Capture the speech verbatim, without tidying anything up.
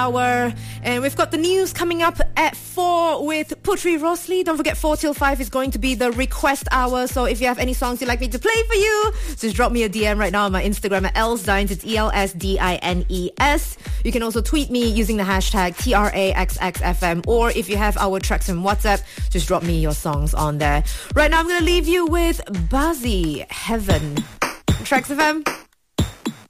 hour, and we've got the news coming up at four with Putri Rosli. Don't forget, four till five is going to be the request hour. So if you have any songs you'd like me to play for you, just drop me a D M right now on my Instagram at Elsdines. It's E L S D I N E S. You can also tweet me using the hashtag T R A X X F M, or if you have our tracks on WhatsApp, just drop me your songs on there. Right now I'm going to leave you with Buzzy, Heaven. Tracks F M.